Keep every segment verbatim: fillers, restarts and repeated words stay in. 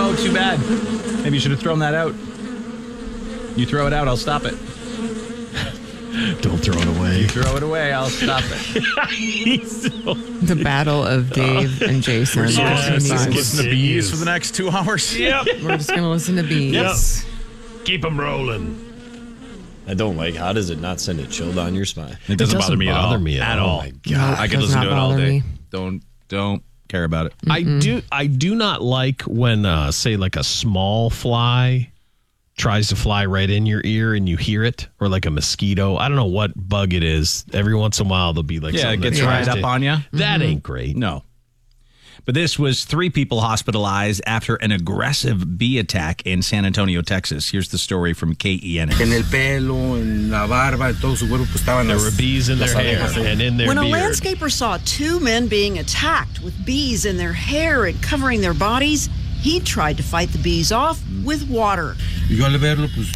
Oh, too bad. Maybe you should have thrown that out. You throw it out, I'll stop it. Don't throw it away. You throw it away, I'll stop it. so... The battle of Dave and Jason. We're Yeah, just listen listen to to bees bees for the next two hours. Yep. We're just going to listen to bees. Yep. Keep them rolling. I don't like. How does it not send a chill down your spine? It doesn't, It doesn't bother me at bother all. me at at all. all. Oh my God. No, I could does listen to not it all bother day. me. Don't don't care about it. I do I do not like when uh, say like a small fly tries to fly right in your ear and you hear it, or like a mosquito. I don't know what bug it is. Every once in a while there'll be like Yeah, something it gets that tries right up to- on you. That ain't great. No. But this was three people hospitalized after an aggressive bee attack in San Antonio, Texas. Here's the story from K E N S. En el pelo, en la barba, en todo su cuerpo pues, estaban There las- were bees in their las hair abejas. and in their When a beard. landscaper saw two men being attacked with bees in their hair and covering their bodies, he tried to fight the bees off with water. Y yo al verlo, pues,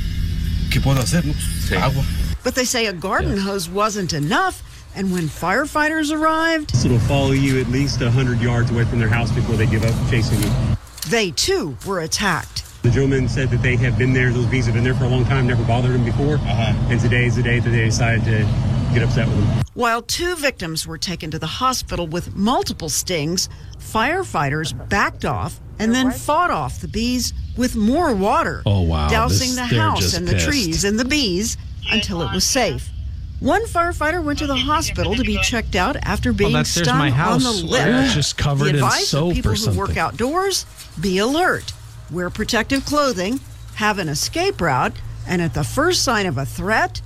¿qué puedo hacer? No, pues, agua. But they say a garden hose wasn't enough, and when firefighters arrived, It'll follow you at least one hundred yards away from their house before they give up chasing you. they too were attacked. The gentleman said that they have been there, those bees have been there for a long time, never bothered them before. Uh-huh. And today is the day that they decided to get upset with them. While two victims were taken to the hospital with multiple stings, firefighters backed off and then fought off the bees with more water, Oh, wow. dousing This- the they're house just and the pissed. trees and the bees until it was safe. One firefighter went to the hospital to be checked out after being that's- there's stung my house. on the lip. Yeah, just covered the in advice soap of people or who work something. outdoors: be alert, wear protective clothing, have an escape route, and at the first sign of a threat,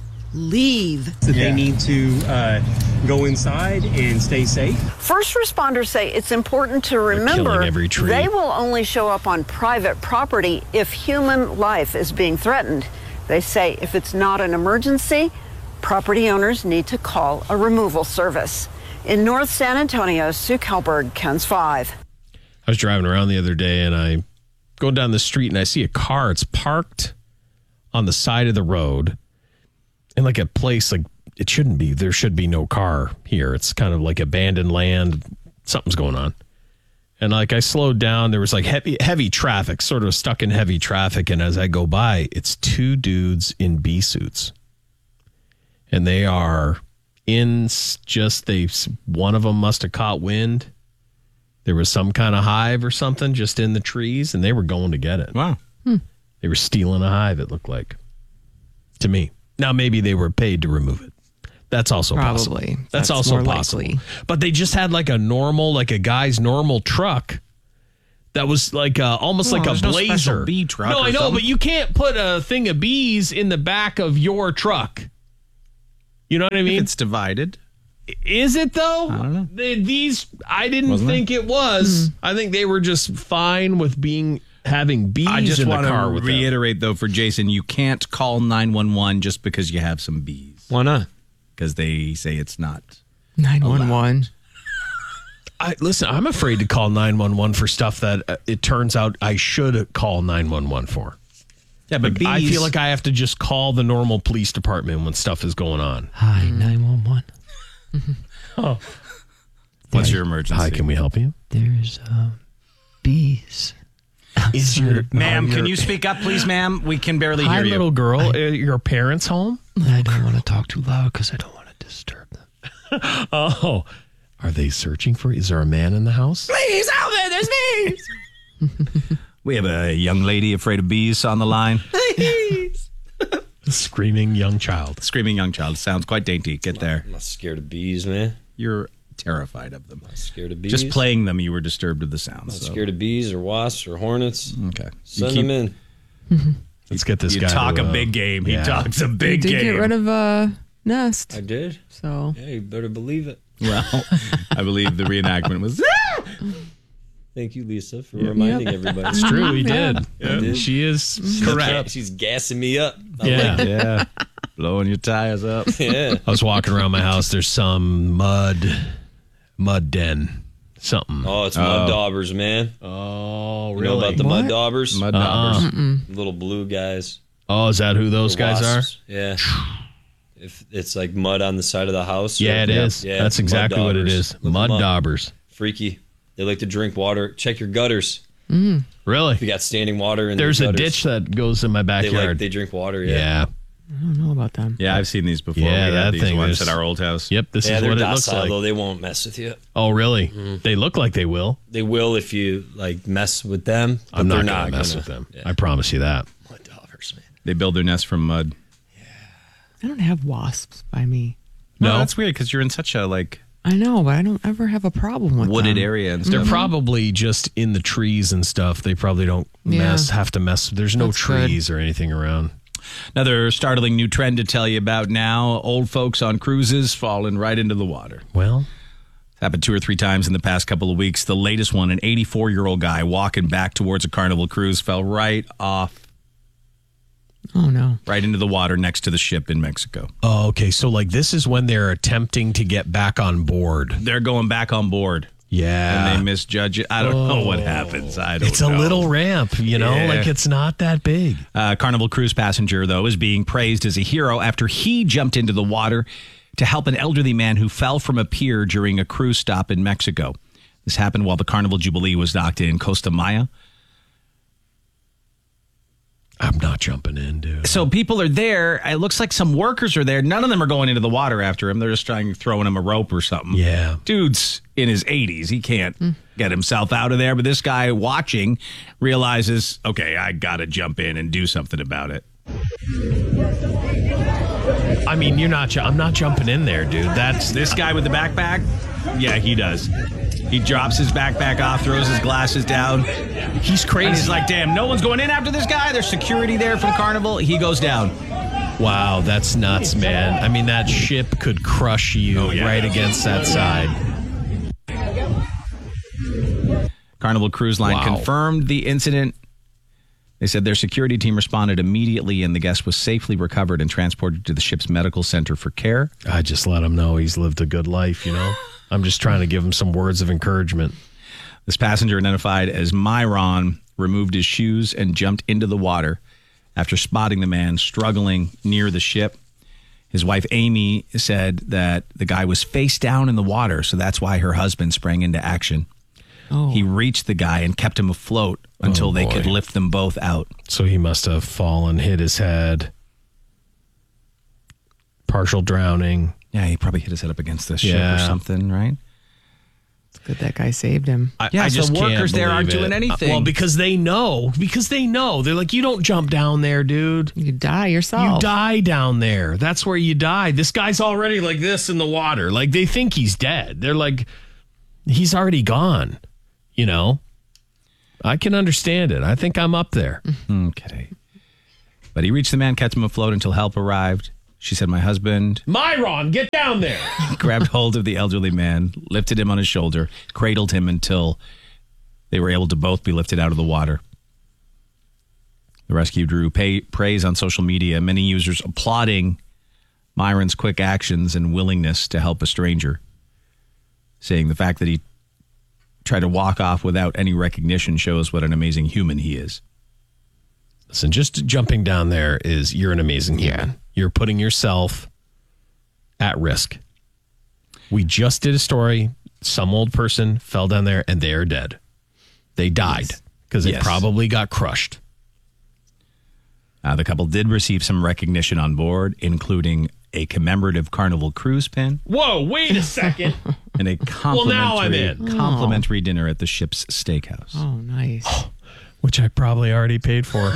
leave. That they need to uh, go inside and stay safe. First responders say it's important to killing remember every tree. they will only show up on private property if human life is being threatened. They say if it's not an emergency, property owners need to call a removal service. In North San Antonio, Sue Kalberg, KENS five. I was driving around the other day and I go down the street and I see a car. It's parked on the side of the road in like a place like it shouldn't be. There should be no car here. It's kind of like abandoned land. Something's going on. And like I slowed down. There was like heavy, heavy traffic, sort of stuck in heavy traffic. And as I go by, it's two dudes in bee suits. And they are in s- just, they, one of them must have caught wind. There was some kind of hive or something just in the trees, and they were going to get it. Wow. They were stealing a hive, it looked like, to me. Now, maybe they were paid to remove it. That's also possible. Probably. That's, That's also more possible. likely. But they just had like a normal, like a guy's normal truck that was like uh, almost Well, like a there's no blazer. special bee truck No, or I know, something. but you can't put a thing of bees in the back of your truck. You know what I mean? It's divided. Is it though? I don't know. They, these, I didn't Wasn't think it was. I think they were just fine with being having bees I just in the want car to with them. reiterate, though, for Jason, you can't call nine one one just because you have some bees. Why not? Because they say it's not. nine one one. I, listen, I'm afraid to call nine one one for stuff that uh, it turns out I should call nine one one for. Yeah, but Like, bees, I feel like I have to just call the normal police department when stuff is going on. Hi, nine one one. What's your emergency? Hi, can we help you? There's uh, bees. Is your Ma'am, are can your- you speak up, please, ma'am? We can barely Hi, hear you. little girl. Uh, your parents home? I don't want to talk too loud because I don't want to disturb them. Oh, are they searching for? Is there a man in the house? Please, out there, there's bees. We have a young lady afraid of bees on the line. Screaming young child. Screaming young child. Sounds quite dainty. Get there. I'm not scared of bees, man. You're terrified of them. I'm not scared of bees. Just playing them, you were disturbed of the I'm sounds. not so. scared of bees or wasps or hornets. Okay. Send you keep, them in. Let's get this you guy. talk to, a uh, big game. yeah. He talks a big Did game. get rid of a nest. I did. So Yeah, you better believe it. Well, I believe the reenactment was. Thank you, Lisa, for reminding everybody. It's true, he Yeah. did. did. She is She's correct. ga- She's gassing me up. I Yeah. like Yeah. Blowing your tires up. it. Yeah. I was walking around my house. There's some mud, mud den, something. Oh, it's mud daubers, man. Oh, You know about the What? mud daubers? Mud Uh-uh. daubers. Little blue guys. Oh, is that who those The guys wasps. Yeah. If it's like mud on the side of the house. are? Yeah, or- it is. Yeah, That's mud exactly what it daubers. is. Look Mud them up. daubers. Freaky. They like to drink water. Check your gutters. Really? If you got standing water in There's the a gutters, ditch that goes in my They backyard. like they drink water. Yeah. yeah. I don't know about them. Yeah, I've seen these before. Yeah, we that had these thing once is- at our old house. Yep, this Yeah, is they're what it looks docile like. though. They won't mess with you. Oh, really? They look like they will. They will if you like mess with them. But I'm not they're going not to mess gonna, with them. Yeah. I promise you that. What dollars, man? They build their nest from mud. I don't have wasps by me. No, No? that's weird because you're in such a like I know, but I don't ever have a problem with wooded them. area and They're stuff. probably just in the trees and stuff. They probably don't Yeah. mess, have to mess. There's no That's good. trees or anything around. Another startling new trend to tell you about now: old folks on cruises falling right into the water. Well, It's happened two or three times in the past couple of weeks. The latest one, an eighty-four-year-old guy walking back towards a Carnival cruise, fell right off, Oh, no. right into the water next to the ship in Mexico. oh, okay. So, like, this is when they're attempting to get back on board. They're going back on board, Yeah. and they misjudge it. I don't know what happens. I don't It's a know. little ramp, you know, Yeah. like it's not that big. Uh, Carnival cruise passenger, though, is being praised as a hero after he jumped into the water to help an elderly man who fell from a pier during a cruise stop in Mexico. This happened while the Carnival Jubilee was docked in Costa Maya. I'm not jumping in, dude. So people are there. It looks like some workers are there. None of them are going into the water after him. They're just trying throwing him a rope or something. Yeah. Dude's in his eighties. He can't get himself out of there. But this guy watching realizes, okay, I got to jump in and do something about it. I mean, you're not. ju- I'm not jumping in there, dude. That's This guy with the backpack, yeah, he does. He drops his backpack off, throws his glasses down. he's And crazy. he's like, damn, no one's going in after this guy. There's security there from Carnival. He goes down. Wow, that's nuts, man. I mean, that ship could crush you Oh, yeah. right against that side. Carnival Cruise Line Wow. confirmed the incident. They said their security team responded immediately and the guest was safely recovered and transported to the ship's medical center for care. I just let him know he's lived a good life, you know? I'm just trying to give him some words of encouragement. This passenger, identified as Myron, removed his shoes and jumped into the water after spotting the man struggling near the ship. His wife, Amy, said that the guy was face down in the water, so that's why her husband sprang into action. Oh. He reached the guy and kept him afloat until Oh, they boy. could lift them both out. So he must have fallen, hit his head, partial drowning. Yeah, he probably hit his head up against the ship Yeah. or something, right? It's good that guy saved him. I, Yeah, I so just the can't workers there aren't believe doing it. anything. Uh, Well, because they know. Because they know. They're like, you don't jump down there, dude. You could die yourself. You die down there. That's where you die. This guy's already like this in the water. Like they think he's dead. They're like, he's already gone. You know? I can understand it. I think I'm up there. Okay. But he reached the man, kept him afloat until help arrived. She said, my husband Myron, get down there. grabbed hold of the elderly man, lifted him on his shoulder, cradled him until they were able to both be lifted out of the water. The rescue drew pay, praise on social media, many users applauding Myron's quick actions and willingness to help a stranger, saying the fact that he tried to walk off without any recognition shows what an amazing human he is. Listen, just jumping down there is, you're an amazing human. Yeah. You're putting yourself at risk. We just did a story. Some old person fell down there and they are dead. They died because they Yes. probably got crushed. Uh, the couple did receive some recognition on board, including a commemorative Carnival cruise pin Whoa, wait a second. and a complimentary, now I'm in. complimentary dinner at the ship's steakhouse. Oh, nice. Which I probably already paid for.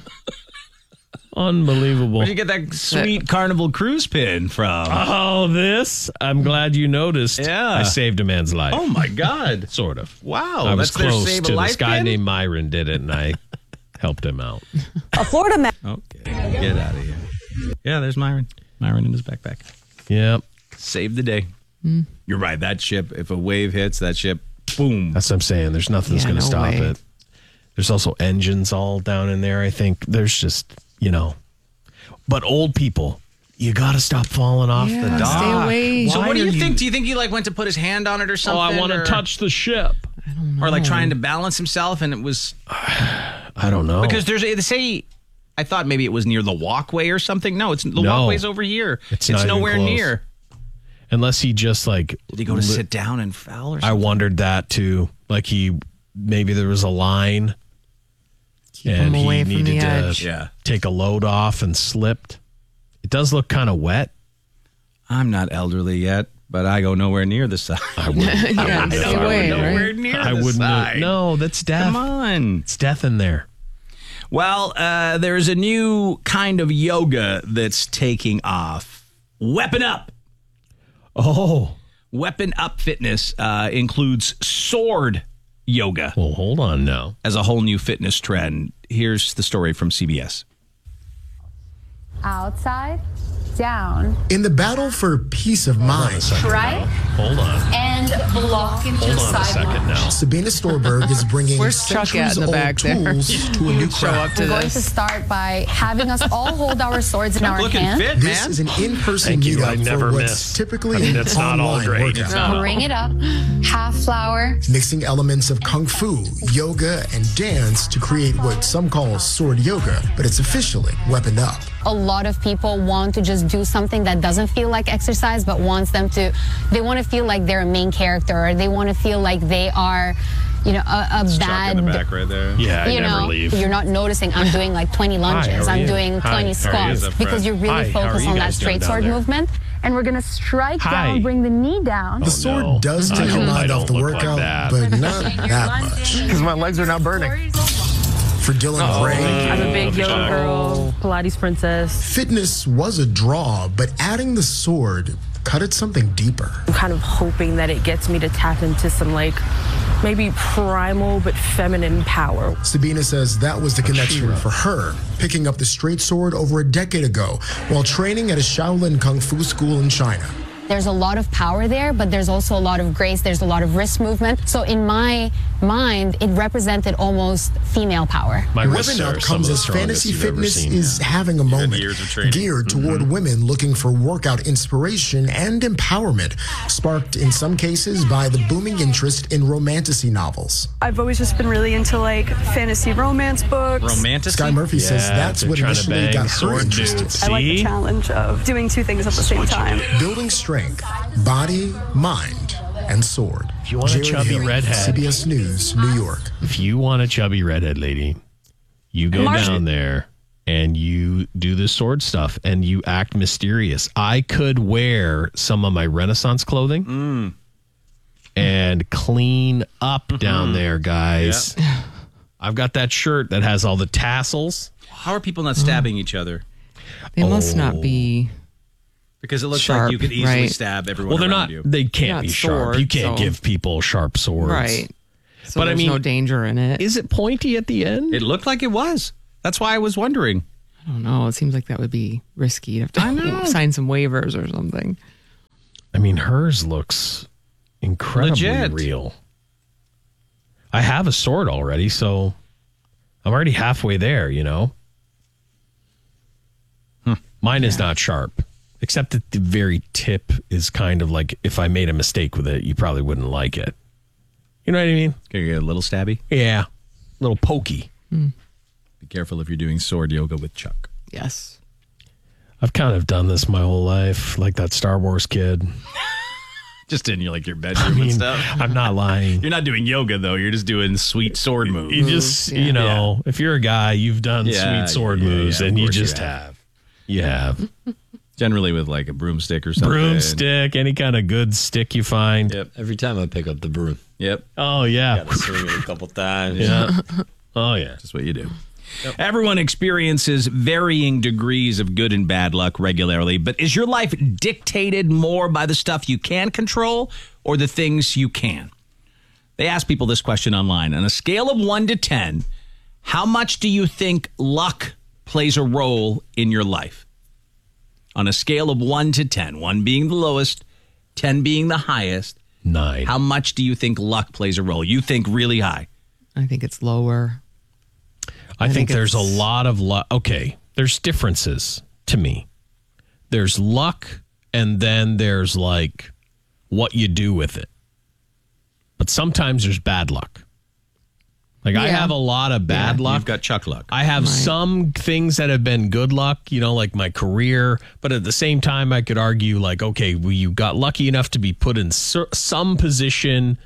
Unbelievable. Where'd you get that sweet Carnival cruise pin from? Oh, this? I'm glad you noticed. Yeah. I saved a man's life. Oh, my God. Sort of. Wow. I was that's their close Save a to Life this guy pin? named Myron did it, and I helped him out. A Florida man. Okay. Get out of here. Yeah, there's Myron. Myron in his backpack. Yep. Saved the day. You're right. That ship, if a wave hits that ship, boom. That's what I'm saying. There's nothing that's Yeah, going to no stop way. it. There's also engines all down in there, I think. There's just, you know. But old people, you got to stop falling off Yeah, the dock. stay away. So Why what do are you you- think? Do you think he like went to put his hand on it or Oh, something? I want to or, touch the ship. I don't know. or like trying to balance himself, and it was I don't know. because there's they say. I thought maybe it was near the walkway or something. No, it's the No. walkway's over here. It's It's, not even nowhere close. near. Unless he just like. Did he go to sit down and fell or I something? wondered that too. Like he maybe there was a line Keep and him he away from the needed to edge. Yeah. take a load off and slipped. It does look kind of wet. I'm not elderly yet, but I go nowhere near the side. I wouldn't. I Yeah, wouldn't if stay I were away, you. right? Nowhere near I the wouldn't. side. No, that's death. Come on. It's death in there. Well, uh, there's a new kind of yoga that's taking off. Weapon Up. Oh, Weapon Up Fitness uh, includes sword yoga well, hold on now. as a whole new fitness trend. Here's the story from C B S. Outside, down, In the battle for peace of mind, right, Hold on. and block into Hold the on a side second lunge. now. Sabina Storberg is bringing Where's Chuck at in the centuries-old back there? tools to a new Show up crowd. to We're going this. to start by having us all hold our swords in our Looking hands. fit, This man. is an in-person Thank you. meetup I never for what's miss. typically I mean, an it's not all online great. workout. It's not all- Bring it up. Half flour. Mixing elements of kung fu, yoga, and dance to create what some call sword yoga, but it's officially Weapon Up. A lot of people want to just do something that doesn't feel like exercise, but wants them to, they want to feel like they're a main character, or they want to feel like they are, you know, a, a bad. right there. Yeah, I you never know, leave. you're not noticing I'm doing like twenty lunges, how are I'm you? doing Hi, twenty how are you? squats, because you're really Hi, how are focused you on that guys doing straight down sword there? movement. And we're going to strike Hi. down, bring the knee down. The sword no. does I take your don't- I mind don't off the look like workout, that. but not that much. Because my legs are now burning. For Dylan Gray, I'm a big yoga girl, Pilates princess. fitness was a draw, but adding the sword cut it something deeper. I'm kind of hoping that it gets me to tap into some like maybe primal but feminine power. Sabina says that was the connection for her, picking up the straight sword over a decade ago while training at a Shaolin Kung Fu school in China. There's a lot of power there, but there's also a lot of grace. There's a lot of wrist movement. So in my mind, it represented almost female power. My wrists Weapon are Up some comes of the as strongest fantasy you've ever fitness seen. is having a moment years of training. geared toward women looking for workout inspiration and empowerment, sparked in some cases by the booming interest in romantasy novels. I've always just been really into like fantasy romance books. Romantic. Sky Murphy says Yeah, that's they're what trying to initially bang got her sword interested. dudes. I like the See? challenge of doing two things at the same time. Building strength, body, mind, and sword. If you want a Jared chubby Hill, redhead. C B S News, New York. If you want a chubby redhead lady, you go Marsh- down there and you do the sword stuff and you act mysterious. I could wear some of my Renaissance clothing and clean up down there, guys. I've got that shirt that has all the tassels. How are people not stabbing each other? They must Oh. not be. Because it looks Sharp, like you could easily right. stab everyone Well, they're around not, you. they can't Not be sharp. swords, You can't so- give people sharp swords. Right. So But I there's mean- no danger in it. Is it pointy at the end? It looked like it was. That's why I was wondering. I don't know. It seems like that would be risky. You'd have to I know. sign some waivers or something. I mean, hers looks incredibly Legit. real. I have a sword already, so I'm already halfway there, you know? Mine is not sharp, except that the very tip is kind of like if I made a mistake with it, you probably wouldn't like it. You know what I mean? Can you get a little stabby? Yeah. A little pokey. Be careful if you're doing sword yoga with Chuck. Yes. I've kind of done this my whole life, like that Star Wars kid. Just in your like your bedroom I mean, and stuff. I'm not lying. You're not doing yoga though. You're just doing sweet sword moves. You just, you know, if you're a guy, you've done Yeah, sweet sword yeah, yeah, moves, yeah, of and you course you just have. have. You have. Generally with like a broomstick or something. Broomstick, any kind of good stick you find. Yep. Every time I pick up the broom, Yep. Oh, yeah. gotta swing it a couple times. Yeah. Oh, yeah. That's what you do. Everyone experiences varying degrees of good and bad luck regularly, but is your life dictated more by the stuff you can control or the things you can? They ask people this question online. On a scale of one to ten, how much do you think luck plays a role in your life? On a scale of one to ten, one being the lowest, ten being the highest, Nine. how much do you think luck plays a role? You think really high. I think it's lower. I, I think, think there's a it's- lot of luck. Okay. There's differences to me. There's luck, and then there's like what you do with it. But sometimes there's bad luck. Like I Yeah. have a lot of bad Yeah. luck. You've got Chuck luck. I have Right. some things that have been good luck, you know, like my career. But at the same time, I could argue, like, okay, well, you got lucky enough to be put in cer- some position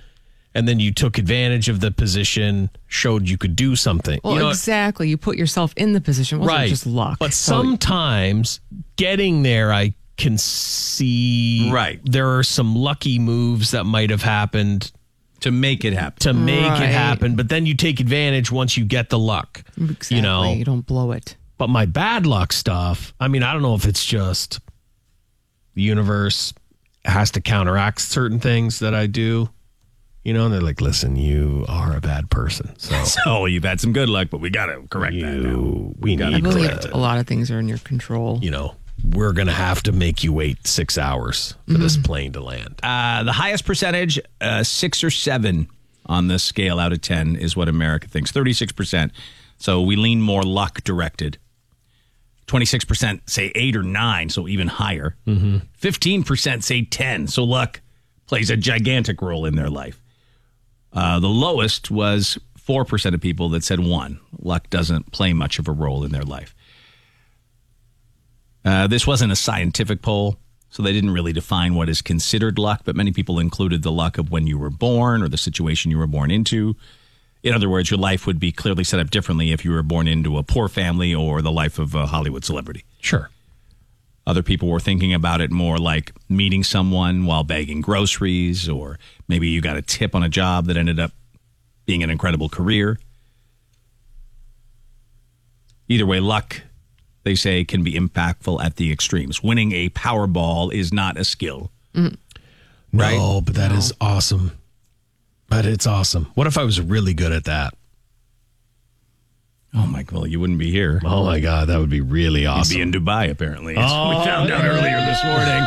and then you took advantage of the position, showed you could do something. Well, you know, exactly. You put yourself in the position. It wasn't right. just luck. But So- sometimes getting there, I can see Right. there are some lucky moves that might have happened to make it happen. to make Right. it happen. But then you take advantage once you get the luck. Exactly. You know, You don't blow it. but my bad luck stuff, I mean, I don't know if it's just the universe has to counteract certain things that I do. You know, and they're like, listen, you are a bad person. So, So you've had some good luck, but we got to correct that now. you, we I need believe to, a lot of things are in your control. you know, we're going to have to make you wait six hours for this plane to land. Uh, the highest percentage, uh, six or seven on this scale out of ten, is what America thinks. thirty-six percent. So we lean more luck directed. twenty-six percent say eight or nine, so even higher. Mm-hmm. fifteen percent say ten, so luck plays a gigantic role in their life. Uh, the lowest was four percent of people that said one. Luck doesn't play much of a role in their life. Uh, this wasn't a scientific poll, so they didn't really define what is considered luck, but many people included the luck of when you were born or the situation you were born into. In other words, your life would be clearly set up differently if you were born into a poor family or the life of a Hollywood celebrity. Sure. Other people were thinking about it more like meeting someone while bagging groceries, or maybe you got a tip on a job that ended up being an incredible career. Either way, luck, they say, can be impactful at the extremes. Winning a Powerball is not a skill. No, Right? but that is awesome. But it's awesome. What if I was really good at that? Oh, my, well, you wouldn't be here. Oh, my God. That would be really awesome. You'd be in Dubai, apparently. As Oh, we found out earlier this morning.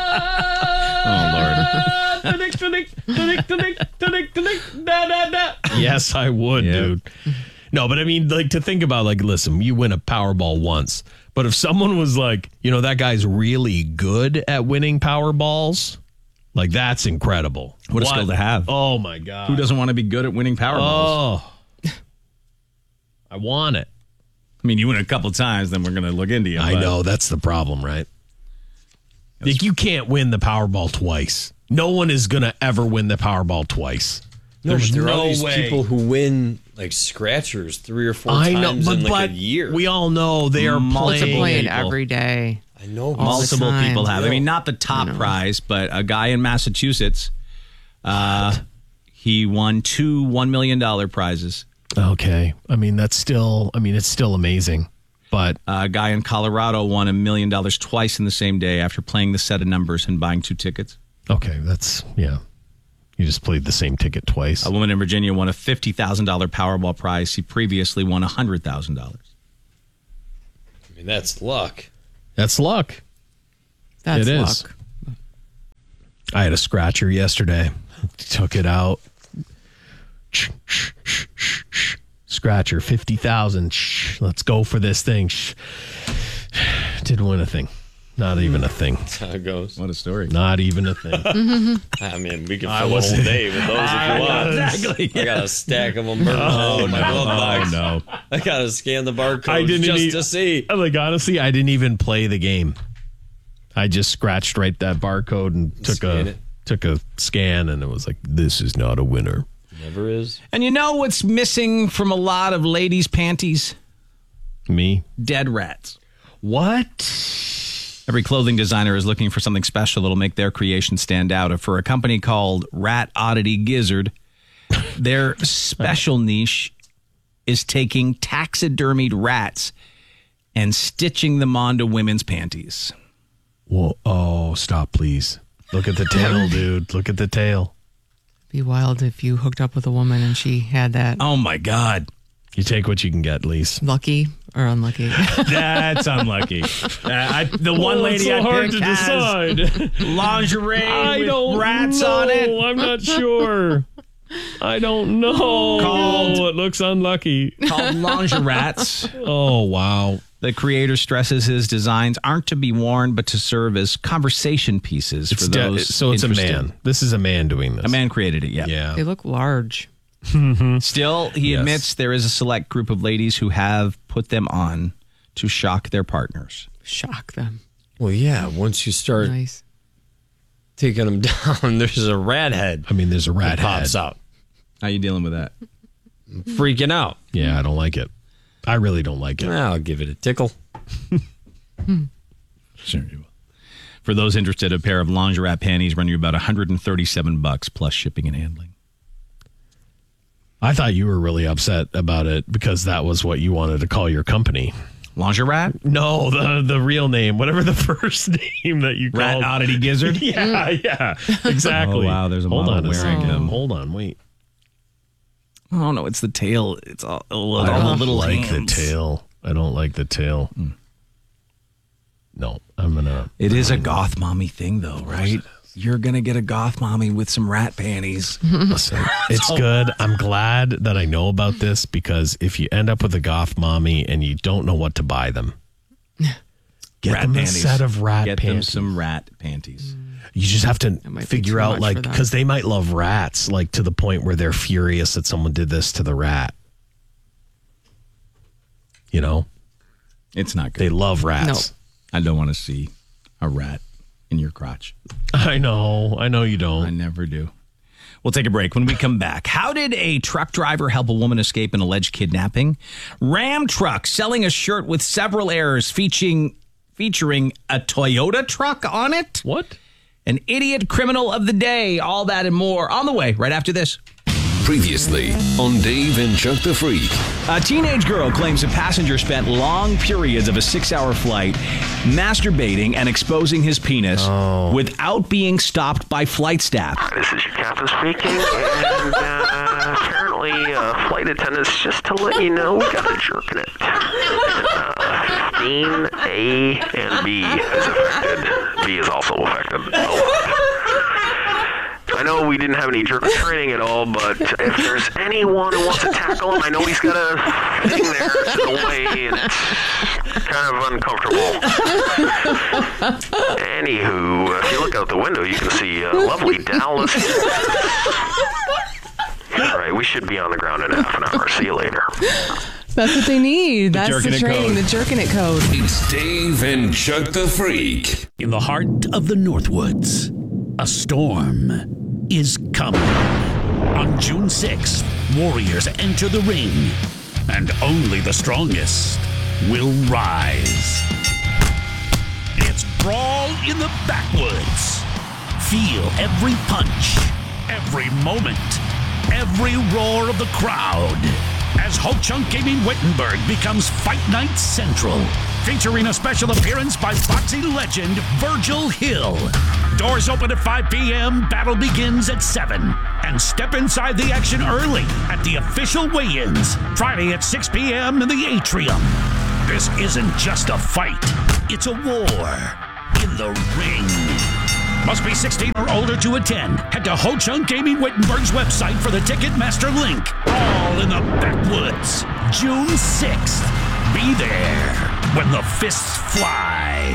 Oh, Lord. Yes, I would, Yeah. dude. No, but I mean, like, to think about, like, listen, you win a Powerball once, but if someone was like, you know, that guy's really good at winning Powerballs, like, that's incredible. What a skill to have. Oh, my God. Who doesn't want to be good at winning Powerballs? Oh. I want it. I mean, you win a couple times, then we're going to look into you. I but- know. That's the problem, right? Like, you can't win the Powerball twice. No one is going to ever win the Powerball twice. No, There's but there no are all these way. people who win like scratchers three or four I times know, but, in like but a year. we all know they are Multiple playing. Playing people. every day. I know. All the Multiple time. people have. I Yeah. mean, not the top prize, but a guy in Massachusetts, uh, he won two one million dollars prizes. Okay. I mean, that's still, I mean, it's still amazing. But A guy in Colorado won a million dollars twice in the same day after playing the set of numbers and buying two tickets. okay, that's, yeah. You just played the same ticket twice. A woman in Virginia won a fifty thousand dollars Powerball prize. She previously won one hundred thousand dollars. I mean, that's luck. That's luck. That's It is. luck. I had a scratcher yesterday. Took it out. Scratcher, fifty thousand. Let's go for this thing. Didn't win a thing. Not even a thing. That's how it goes. What a story. Not even a thing. I mean, we could I fill a was- whole day with those if you want. Exactly. I got a stack of them burned oh, in my glove box. no. I got to scan the barcode I didn't just e- to see. Like, honestly, I didn't even play the game. I just scratched right that barcode and took Scan a it. took a scan, and it was like, this is not a winner. Never is. And you know what's missing from a lot of ladies' panties? Me? Dead rats. What? Every clothing designer is looking for something special that'll make their creation stand out. For a company called Rat Oddity Gizzard, their special niche is taking taxidermied rats and stitching them onto women's panties. Whoa, oh, stop, please. Look at the tail, dude. Look at the tail. Be wild if you hooked up with a woman and she had that. Oh, my God. You take what you can get, Lise. Lucky or unlucky? That's unlucky. Uh, I, the one lady I picked has lingerie with rats on it. I'm not sure. I don't know. Called- it looks unlucky. Called Lingerats. Oh, wow. The creator stresses his designs aren't to be worn, but to serve as conversation pieces It's for de- those so it's a interested. man. This is a man doing this. A man created it, yeah. Yeah. They look large. Still, he Yes. admits there is a select group of ladies who have put them on to shock their partners. Shock them. Well, yeah. Once you start Nice. taking them down, there's a rat head I mean, there's a rat that pops head. out. How you dealing with that? Freaking out. Yeah, I don't like it. I really don't like it. I'll give it a tickle. Sure you will. For those interested, a pair of lingerie panties run you about one hundred thirty-seven bucks plus shipping and handling. I thought you were really upset about it because that was what you wanted to call your company. Lingerie? No, the the real name, whatever the first name that you Rat called. Oddity Gizzard? Yeah, yeah, exactly. Oh, wow, there's a Hold model on a wearing second. them. Hold on, wait. Oh, no, it's the tail. It's all, all, I all don't the little like hands. the tail. I don't like the tail. Mm. No, I'm gonna. It is a goth mommy thing, though, right? You're gonna get a goth mommy with some rat panties. Listen, it's good. I'm glad that I know about this because if you end up with a goth mommy and you don't know what to buy them, get rat them panties. a set of rat get panties. Get them some rat panties. You just have to figure out, like, for that. because they might love rats, like to the point where they're furious that someone did this to the rat. You know, It's not good. they love rats. I don't want to see a rat in your crotch. I know. I know you don't. I never do. We'll take a break. When we come back, how did a truck driver help a woman escape an alleged kidnapping? Ram Truck selling a shirt with several errors featuring featuring a Toyota truck on it. What? An idiot criminal of the day. All that and more on the way right after this. Previously on Dave and Chuck the Freak. A teenage girl claims a passenger spent long periods of a six-hour flight masturbating and exposing his penis oh. without being stopped by flight staff. This is your captain speaking, and uh, apparently uh, flight attendants, just to let you know, we got a jerk in it. Uh, fifteen A and B is affected. B is also affected. I know we didn't have any jerk training at all, but if there's anyone who wants to tackle him, I know he's got a thing there in the way, and it's kind of uncomfortable. Anywho, if you look out the window, you can see uh, lovely Dallas. All right, we should be on the ground in half an hour. See you later. That's what they need. That's jerking the it training, code. the jerking it code. It's Dave and Chuck the Freak. In the heart of the Northwoods, a storm is coming. On June sixth, warriors enter the ring, and only the strongest will rise. It's Brawl in the Backwoods. Feel every punch, every moment, every roar of the crowd as Ho Chunk Gaming Wittenberg becomes Fight Night Central, featuring a special appearance by boxing legend Virgil Hill. Doors open at five p.m., battle begins at seven. And step inside the action early at the official weigh-ins, Friday at six p.m. in the Atrium. This isn't just a fight, it's a war in the ring. Must be sixteen or older to attend. Head to Ho Chunk Gaming Wittenberg's website for the Ticketmaster link. All in the Backwoods, June sixth. Be there when the fists fly.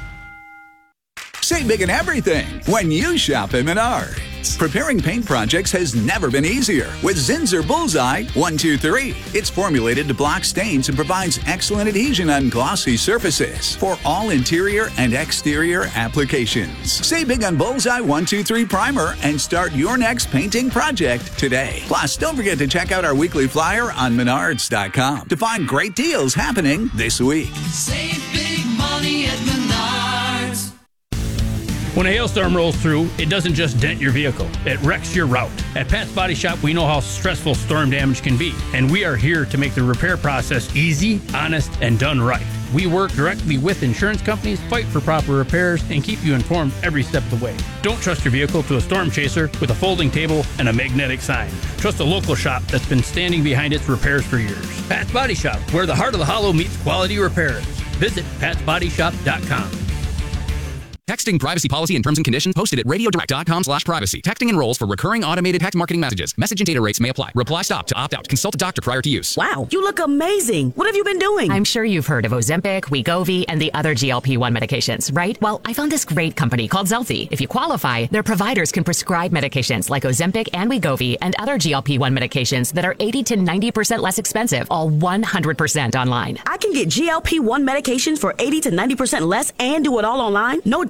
Save big on everything when you shop at Menards. Preparing paint projects has never been easier with Zinsser Bullseye one two three. It's formulated to block stains and provides excellent adhesion on glossy surfaces for all interior and exterior applications. Save big on Bullseye one two three Primer and start your next painting project today. Plus, don't forget to check out our weekly flyer on Menards dot com to find great deals happening this week. Save big money at Menards. When a hailstorm rolls through, it doesn't just dent your vehicle, it wrecks your route. At Pat's Body Shop, we know how stressful storm damage can be, and we are here to make the repair process easy, honest, and done right. We work directly with insurance companies, fight for proper repairs, and keep you informed every step of the way. Don't trust your vehicle to a storm chaser with a folding table and a magnetic sign. Trust a local shop that's been standing behind its repairs for years. Pat's Body Shop, where the heart of the hollow meets quality repairs. Visit pats body shop dot com. Texting privacy policy and terms and conditions posted at radiodirect.com slash privacy. Texting enrolls for recurring automated text marketing messages. Message and data rates may apply. Reply stop to opt out. Consult a doctor prior to use. Wow, you look amazing. What have you been doing? I'm sure you've heard of Ozempic, Wegovy, and the other G L P one medications, right? Well, I found this great company called Zelty. If you qualify, their providers can prescribe medications like Ozempic and Wegovy and other G L P one medications that are eighty to ninety percent less expensive, all one hundred percent online. I can get G L P one medications for eighty to ninety percent less and do it all online? No doctor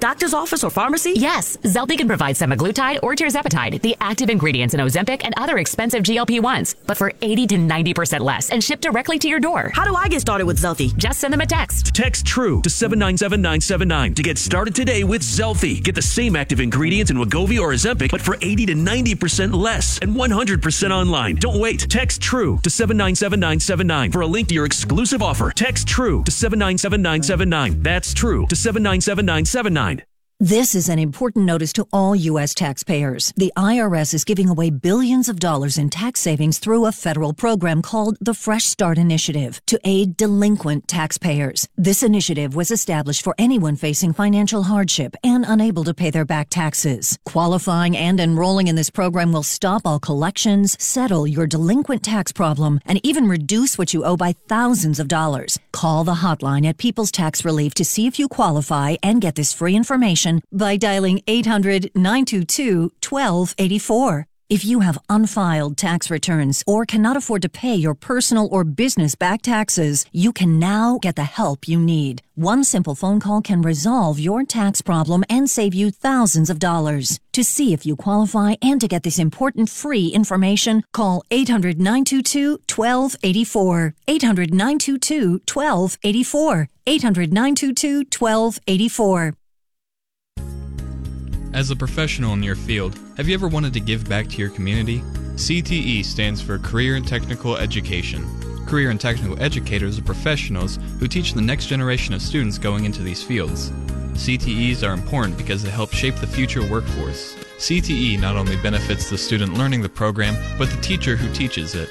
doctor's office or pharmacy? Yes, Zelty can provide semaglutide or tirzepatide, the active ingredients in Ozempic and other expensive G L P ones, but for eighty to ninety percent less and shipped directly to your door. How do I get started with Zelty? Just send them a text. Text TRUE to seven nine seven nine seven nine to get started today with Zelty. Get the same active ingredients in Wegovy or Ozempic, but for eighty to ninety percent less and one hundred percent online. Don't wait. Text TRUE to seven nine seven nine seven nine for a link to your exclusive offer. Text TRUE to seven nine seven nine seven nine. That's TRUE to seven nine seven nine seven nine. This is an important notice to all U S taxpayers. The I R S is giving away billions of dollars in tax savings through a federal program called the Fresh Start Initiative to aid delinquent taxpayers. This initiative was established for anyone facing financial hardship and unable to pay their back taxes. Qualifying and enrolling in this program will stop all collections, settle your delinquent tax problem, and even reduce what you owe by thousands of dollars. Call the hotline at People's Tax Relief to see if you qualify and get this free information by dialing eight hundred nine two two one two eight four. If you have unfiled tax returns or cannot afford to pay your personal or business back taxes, you can now get the help you need. One simple phone call can resolve your tax problem and save you thousands of dollars. To see if you qualify and to get this important free information, call eight hundred nine two two one two eight four. eight hundred nine two two one two eight four. eight hundred nine two two one two eight four. As a professional in your field, have you ever wanted to give back to your community? C T E stands for Career and Technical Education. Career and Technical Educators are professionals who teach the next generation of students going into these fields. C T Es are important because they help shape the future workforce. C T E not only benefits the student learning the program, but the teacher who teaches it.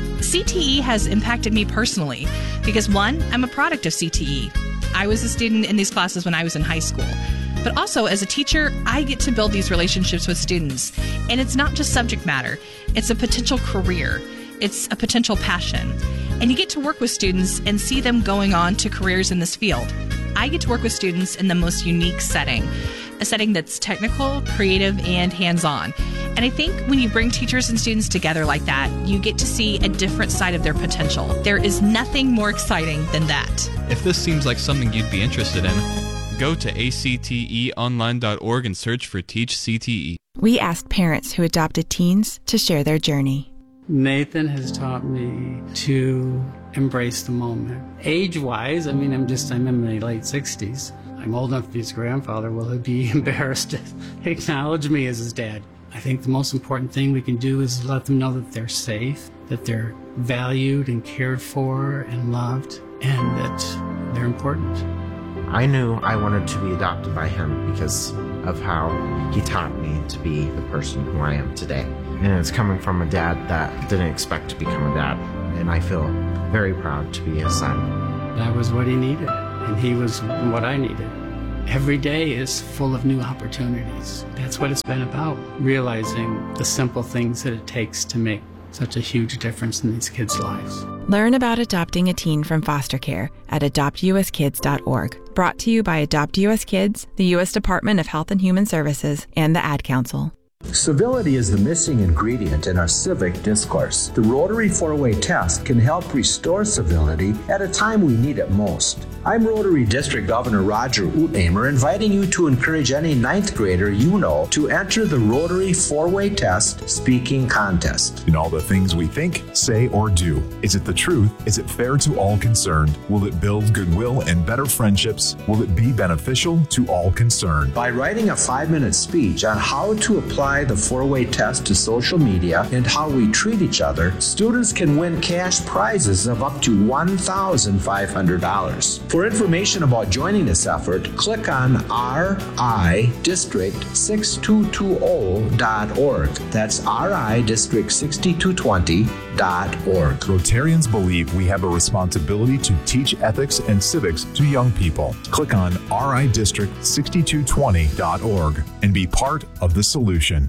C T E has impacted me personally because, one, I'm a product of C T E. I was a student in these classes when I was in high school. But also, as a teacher, I get to build these relationships with students. And it's not just subject matter. It's a potential career. It's a potential passion. And you get to work with students and see them going on to careers in this field. I get to work with students in the most unique setting, a setting that's technical, creative, and hands-on. And I think when you bring teachers and students together like that, you get to see a different side of their potential. There is nothing more exciting than that. If this seems like something you'd be interested in, go to A C T E online dot org and search for Teach C T E. We asked parents who adopted teens to share their journey. Nathan has taught me to embrace the moment. Age-wise, I mean, I'm just, I'm in my late sixties. I'm old enough to be his grandfather. Will he be embarrassed to acknowledge me as his dad? I think the most important thing we can do is let them know that they're safe, that they're valued and cared for and loved, and that they're important. I knew I wanted to be adopted by him because of how he taught me to be the person who I am today. And it's coming from a dad that didn't expect to become a dad. And I feel very proud to be his son. That was what he needed, and he was what I needed. Every day is full of new opportunities. That's what it's been about, realizing the simple things that it takes to make such a huge difference in these kids' lives. Learn about adopting a teen from foster care at adopt u s kids dot org. Brought to you by Adopt U S Kids, the U S Department of Health and Human Services, and the Ad Council. Civility is the missing ingredient in our civic discourse. The Rotary four-way test can help restore civility at a time we need it most. I'm Rotary District Governor Roger Uthamer, inviting you to encourage any ninth grader you know to enter the Rotary four-way test speaking contest. In all the things we think, say, or do, is it the truth? Is it fair to all concerned? Will it build goodwill and better friendships? Will it be beneficial to all concerned? By writing a five-minute speech on how to apply the four-way test to social media and how we treat each other, students can win cash prizes of up to one thousand five hundred dollars. For information about joining this effort, click on r i district six two two zero dot org. That's r i district six two two zero dot org. Rotarians believe we have a responsibility to teach ethics and civics to young people. Click on r i district six two two zero dot org and be part of the solution.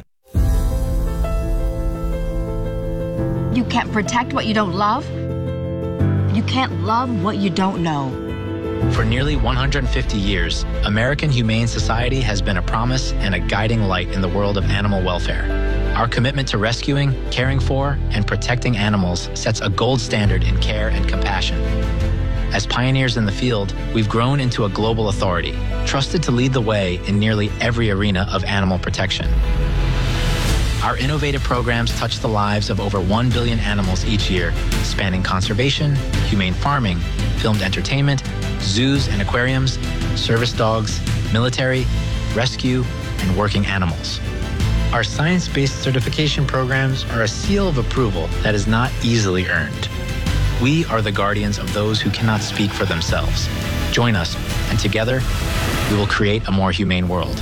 You can't protect what you don't love. You can't love what you don't know. For nearly one hundred fifty years, American Humane Society has been a promise and a guiding light in the world of animal welfare. Our commitment to rescuing, caring for, and protecting animals sets a gold standard in care and compassion. As pioneers in the field, we've grown into a global authority, trusted to lead the way in nearly every arena of animal protection. Our innovative programs touch the lives of over one billion animals each year, spanning conservation, humane farming, filmed entertainment, zoos and aquariums, service dogs, military, rescue, and working animals. Our science-based certification programs are a seal of approval that is not easily earned. We are the guardians of those who cannot speak for themselves. Join us, and together, we will create a more humane world.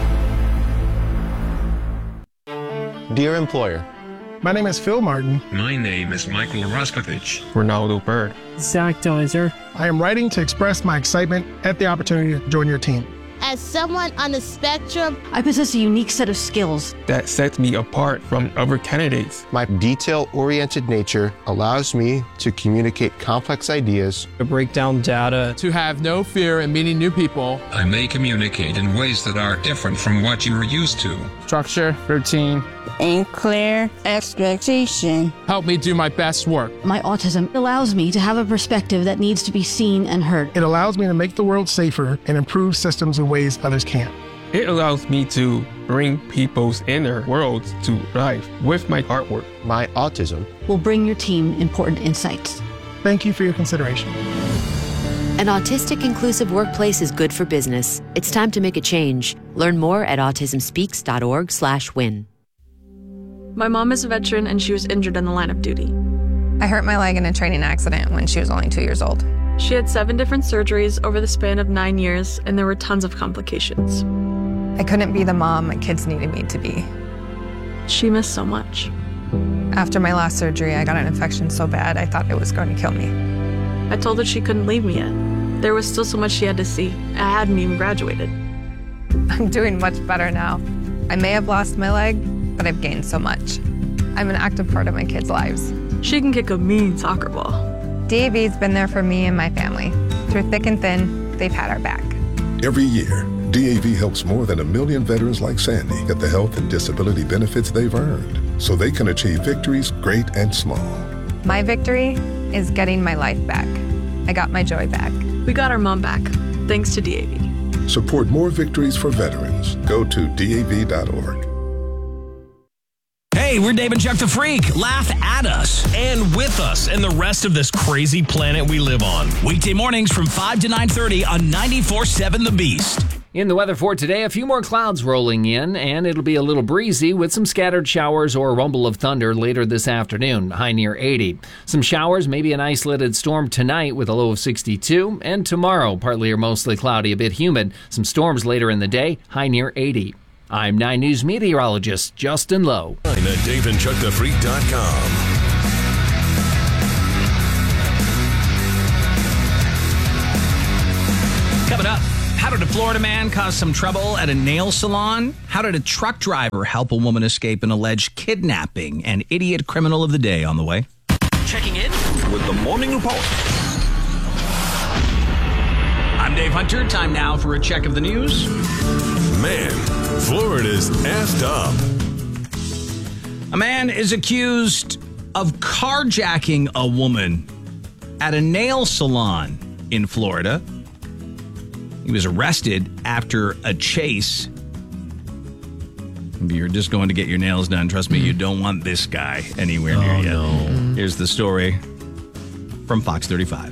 Dear employer, my name is Phil Martin. My name is Michael Roskovich. Ronaldo Bird. Zach Deiser. I am writing to express my excitement at the opportunity to join your team. As someone on the spectrum, I possess a unique set of skills that sets me apart from other candidates. My detail-oriented nature allows me to communicate complex ideas, to break down data, to have no fear in meeting new people. I may communicate in ways that are different from what you are used to. Structure, routine, and clear expectation help me do my best work. My autism allows me to have a perspective that needs to be seen and heard. It allows me to make the world safer and improve systems in ways others can't. It allows me to bring people's inner worlds to life with my artwork. My autism will bring your team important insights. Thank you for your consideration. An autistic inclusive workplace is good for business. It's time to make a change. Learn more at autism speaks dot org slash win. My mom is a veteran and she was injured in the line of duty. I hurt my leg in a training accident when she was only two years old. She had seven different surgeries over the span of nine years, and there were tons of complications. I couldn't be the mom my kids needed me to be. She missed so much. After my last surgery, I got an infection so bad I thought it was going to kill me. I told her she couldn't leave me yet. There was still so much she had to see. I hadn't even graduated. I'm doing much better now. I may have lost my leg, but I've gained so much. I'm an active part of my kids' lives. She can kick a mean soccer ball. D A V's been there for me and my family. Through thick and thin, they've had our back. Every year, D A V helps more than a million veterans like Sandy get the health and disability benefits they've earned so they can achieve victories great and small. My victory is getting my life back. I got my joy back. We got our mom back, thanks to D A V. Support more victories for veterans. Go to D A V dot org. Hey, we're Dave and Chuck the Freak. Laugh at us and with us and the rest of this crazy planet we live on. Weekday mornings from five to nine thirty on ninety-four point seven The Beast. In the weather for today, a few more clouds rolling in, and it'll be a little breezy with some scattered showers or a rumble of thunder later this afternoon, high near eighty. Some showers, maybe an isolated storm tonight with a low of sixty-two, and tomorrow, partly or mostly cloudy, a bit humid. Some storms later in the day, high near eighty. I'm nine News meteorologist Justin Lowe. At Dave and Chuck the Freak dot com. Coming up, how did a Florida man cause some trouble at a nail salon? How did a truck driver help a woman escape an alleged kidnapping? An idiot criminal of the day on the way. Checking in with the Morning Report. I'm Dave Hunter. Time now for a check of the news. Man, Florida's effed up. A man is accused of carjacking a woman at a nail salon in Florida. He was arrested after a chase. If you're just going to get your nails done, trust me, you don't want this guy anywhere near oh, you. No. Here's the story from Fox thirty-five.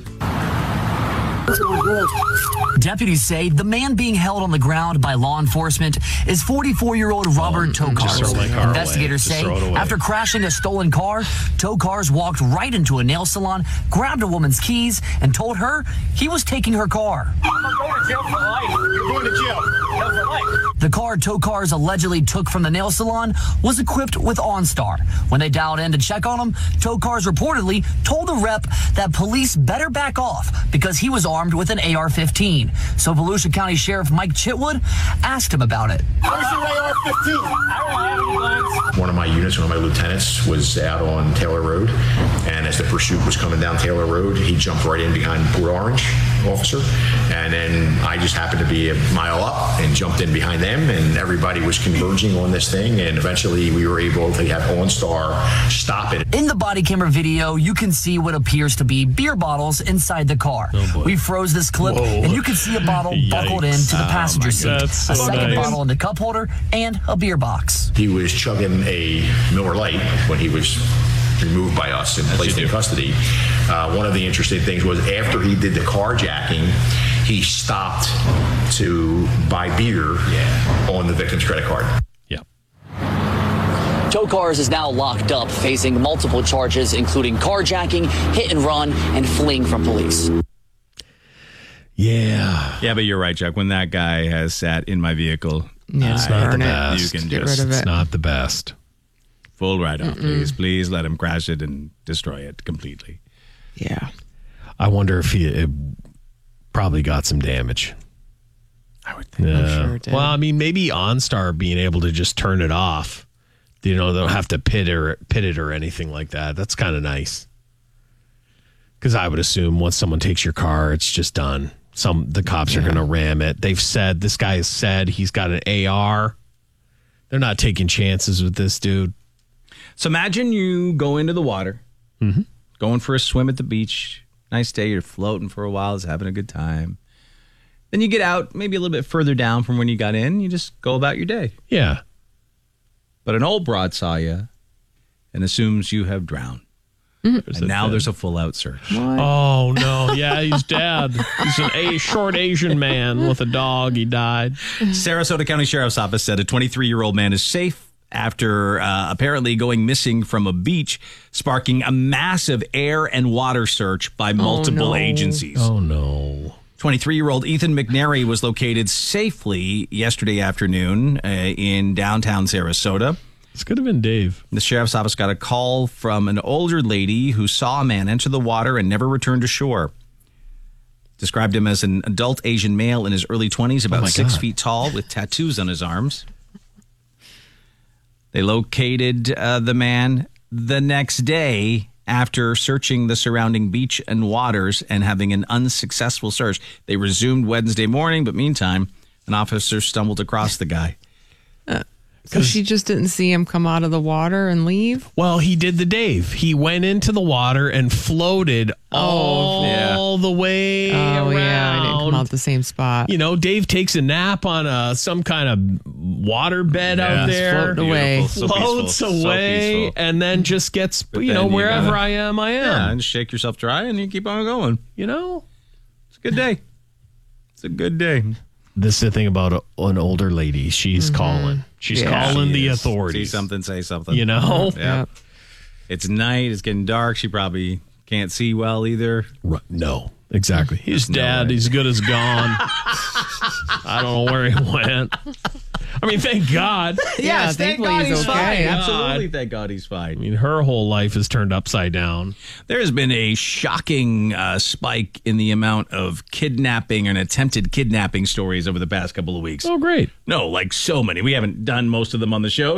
Deputies say the man being held on the ground by law enforcement is forty-four-year-old Robert oh, Tokars. Investigators say after crashing a stolen car, Tokars walked right into a nail salon, grabbed a woman's keys, and told her he was taking her car. I'm going to jail for life. You're going to jail. Jail for life. The car Tokars allegedly took from the nail salon was equipped with OnStar. When they dialed in to check on him, Tokars reportedly told the rep that police better back off because he was armed with an A R fifteen. So Volusia County Sheriff Mike Chitwood asked him about it. Where's your A R fifteen? I don't have any guns. One of my units, one of my lieutenants, was out on Taylor Road, and as the pursuit was coming down Taylor Road, he jumped right in behind Port Orange officer. And then I just happened to be a mile up and jumped in behind them, and everybody was converging on this thing. And eventually we were able to have OnStar stop it. In the body camera video, you can see what appears to be beer bottles inside the car. Oh, we froze this clip, Whoa. and you can see a bottle buckled into the Oh, passenger my seat, God. a That's so second nice. bottle in the cup holder, and a beer box. He was chugging a Miller Lite when he was removed by us and placed in custody. Uh, one of the interesting things was after he did the carjacking, he stopped to buy beer on the victim's credit card. Tow Cars is now locked up, facing multiple charges, including carjacking, hit and run, and fleeing from police. Yeah. Yeah, but you're right, Chuck. When that guy has sat in my vehicle, Yeah, it's not the burn it. best. You can Get just, rid of it. It's not the best. Full write off, Mm-mm. please. Please let him crash it and destroy it completely. Yeah. I wonder if he it probably got some damage. I would think. Yeah. I'm sure it did. Well, I mean, maybe OnStar being able to just turn it off. You know, they don't have to pit or pit it or anything like that. That's kind of nice. Because I would assume once someone takes your car, it's just done. Some the cops are going to ram it. They've said this guy has said he's got an A R. They're not taking chances with this dude. So imagine you go into the water, mm-hmm. going for a swim at the beach. Nice day. You're floating for a while. It's having a good time. Then you get out, maybe a little bit further down from when you got in. You just go about your day. Yeah. But an old broad saw you and assumes you have drowned. Mm-hmm. And now there's a full-out search. Oh, no. Yeah, he's dead. He's an a short Asian man with a dog. He died. Sarasota County Sheriff's Office said a twenty-three-year-old man is safe after uh, apparently going missing from a beach, sparking a massive air and water search by multiple no. agencies. Oh, no. twenty-three-year-old Ethan McNary was located safely yesterday afternoon uh, in downtown Sarasota. This could have been Dave. The sheriff's office got a call from an older lady who saw a man enter the water and never returned to shore. Described him as an adult Asian male in his early twenties, about Oh my six God. feet tall, with tattoos on his arms. They located uh, the man the next day after searching the surrounding beach and waters and having an unsuccessful search. They resumed Wednesday morning, but meantime, an officer stumbled across the guy. So she just didn't see him come out of the water and leave? Well, he did the Dave. He went into the water and floated all Yeah. the way Oh, around. yeah. I didn't come out the same spot. You know, Dave takes a nap on a some kind of water bed Yeah. out Just there. floating away. Beautiful. So Floats peaceful. So away peaceful. and then just gets, But you know, then you wherever gotta- I am, I am. Yeah, and shake yourself dry and you keep on going. You know? It's a good day. It's a good day. This is the thing about a, an older lady. She's calling. She's Yeah. calling She the is. authorities. See something, say something. You know? Yeah. It's night. It's getting dark. She probably can't see well either. Right. No, exactly. His dad, he's good as gone. I don't know where he went. I mean, thank God. Yes, thank God he's okay. fine. God. Absolutely, thank God he's I fine. mean, her whole life is turned upside down. There has been a shocking uh, spike in the amount of kidnapping and attempted kidnapping stories over the past couple of weeks. Oh, great. No, like so many. We haven't done most of them on the show